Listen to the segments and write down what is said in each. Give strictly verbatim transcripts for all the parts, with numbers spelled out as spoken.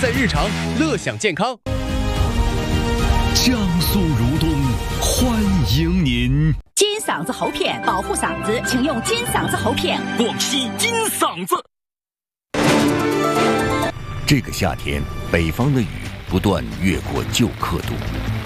在日常，乐享健康。 江苏如东，欢迎您。 金嗓子喉片保护嗓子，请用金嗓子喉片。 广西金嗓子。 这个夏天，北方的雨不断越过旧刻度。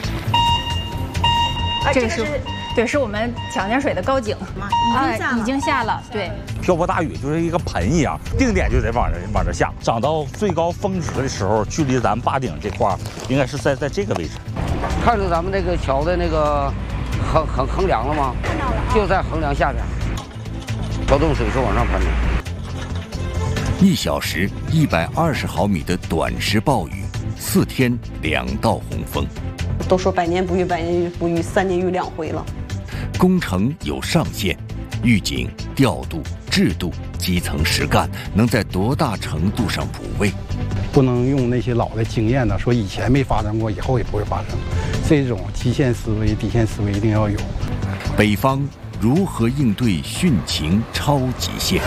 这个是，对，是我们强江水的高井，啊，已经下了，对。 瓢泼大雨就是一个盆一样，定点就得往这往这下。涨到最高峰值的时候，距离咱坝顶这块应该是在在这个位置。 看着咱们那个桥的那个横横横梁了吗？看到了，就在横梁下边。桥洞水是往上喷的。 一小时一百二十毫米的短时暴雨，四天两道洪峰。 都说百年不遇，百年不遇，三年遇两回了。 工程有上限，预警、调度、制度、基层实干，能在多大程度上补位？ 不能用那些老的经验呢，说以前没发生过，以后也不会发生。这种极限思维、底线思维一定要有。 北方如何应对汛情超极限？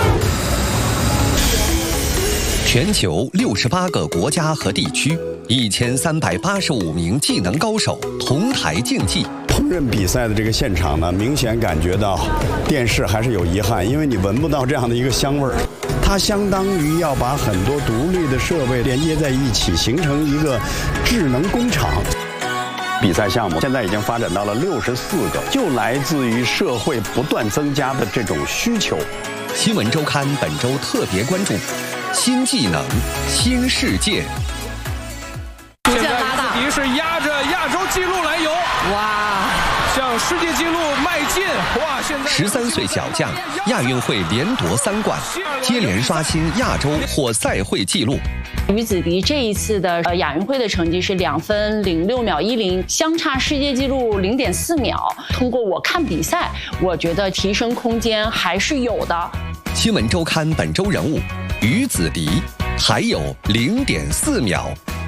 全球六十八个国家和地区，一千三百八十五名技能高手同台竞技。 烹饪比赛的这个现场呢，明显感觉到电视还是有遗憾，因为你闻不到这样的一个香味儿。它相当于要把很多独立的设备连接在一起，形成一个智能工厂。比赛项目现在已经发展到了六十四个，就来自于社会不断增加的这种需求。 新闻周刊本周特别关注新技能、新世界。 现在自己是压着亚洲纪录来游，哇，向世界纪录迈进，哇！现在十三岁小将，亚运会连夺三冠，接连刷新亚洲或赛会纪录。 于子迪这一次的呃亚运会的成绩是两分零六秒一零，相差世界纪录零点四秒。通过我看比赛，我觉得提升空间还是有的。 新闻周刊本周人物于子迪，还有零点四秒。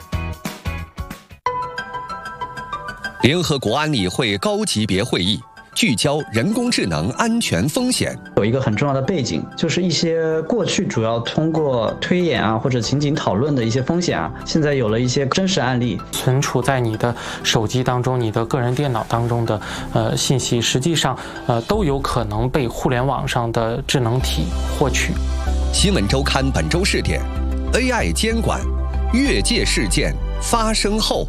联合国安理会高级别会议聚焦人工智能安全风险。 有一个很重要的背景，就是一些过去主要通过推演啊或者情景讨论的一些风险啊，现在有了一些真实案例。 存储在你的手机当中、你的个人电脑当中的呃信息，实际上呃都有可能被互联网上的智能体获取。 新闻周刊本周试点 A I 监管越界事件发生后。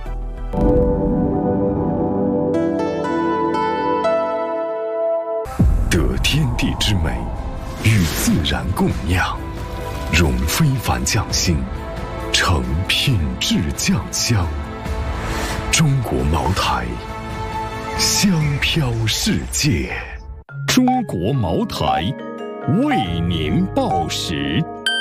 得天地之美，与自然共酿，融非凡匠心，成品质酱香。中国茅台，香飘世界。中国茅台，为您报时。